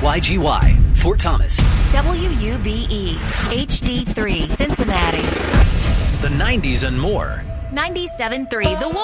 WYGY, Fort Thomas. WUVE, HD3, Cincinnati. The 90s and more. 97.3, The